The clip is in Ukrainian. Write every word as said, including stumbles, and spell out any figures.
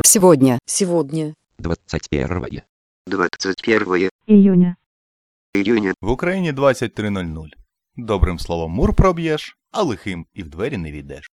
Сегодня. Сегодня. двадцать первое двадцать первое июня. июня. В Україні двадцять три нуль нуль. Добрим словом мур проб'єш, а лихим і в двері не війдеш.